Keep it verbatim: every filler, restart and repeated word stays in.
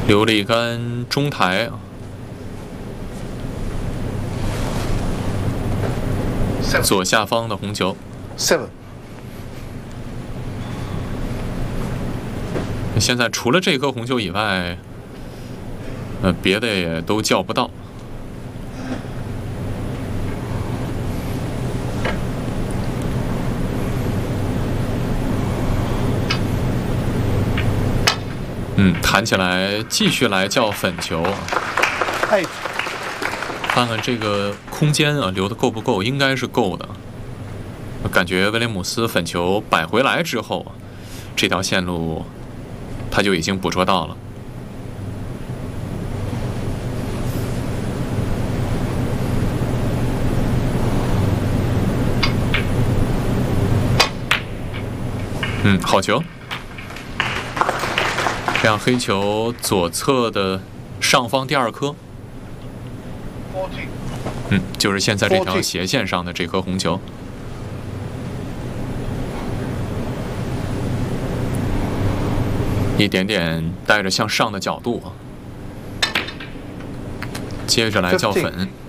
留了一杆中台。 左下方的红球 ，seven。 现在除了这颗红球以外，呃，别的也都叫不到。嗯，弹起来，继续来叫粉球。 哎。 看看这个空间啊，留的够不够？应该是够的。我感觉威廉姆斯粉球摆回来之后，这条线路他就已经捕捉到了。嗯，好球。这样黑球左侧的上方第二颗。 嗯，就是现在这条斜线上的这颗红球，一点点带着向上的角度，接着来叫粉。